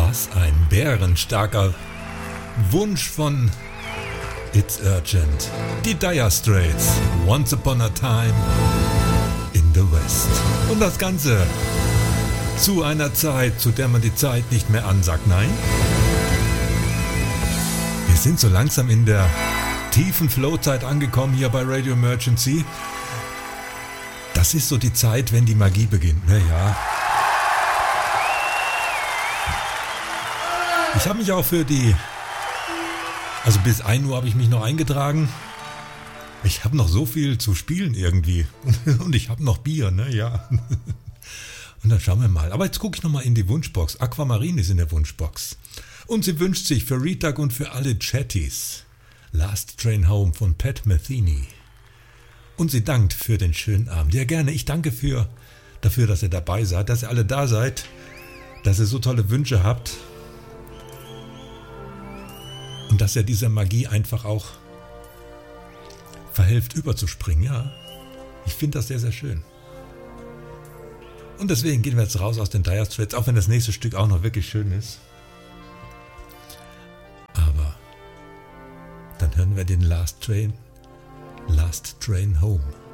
Was ein bärenstarker Wunsch von It's Urgent. Die Dire Straits. Once Upon a Time in the West. Und das Ganze zu einer Zeit, zu der man die Zeit nicht mehr ansagt. Nein. Wir sind so langsam in der tiefen Flow-Zeit angekommen hier bei Radio Emergency. Das ist so die Zeit, wenn die Magie beginnt. Naja. Ich habe mich auch also bis 1 Uhr habe ich mich noch eingetragen. Ich habe noch so viel zu spielen irgendwie. Und ich habe noch Bier, ne? Ja. Und dann schauen wir mal. Aber jetzt gucke ich nochmal in die Wunschbox. Aquamarine ist in der Wunschbox. Und sie wünscht sich für Retag und für alle Chatties Last Train Home von Pat Metheny. Und sie dankt für den schönen Abend. Ja, gerne. Ich danke dafür, dass ihr dabei seid, dass ihr alle da seid, dass ihr so tolle Wünsche habt. Und dass er dieser Magie einfach auch verhilft, überzuspringen. Ja, ich finde das sehr, sehr schön. Und deswegen gehen wir jetzt raus aus den Dire Straits, auch wenn das nächste Stück auch noch wirklich schön ist. Aber dann hören wir den Last Train Home.